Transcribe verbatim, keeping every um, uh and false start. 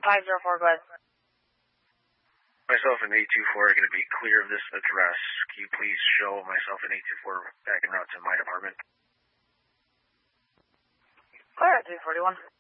five zero four, go ahead. Myself and eight two four are going to be clear of this address. Can you please show myself and eight two four back en route to my department? Clear at three forty-one.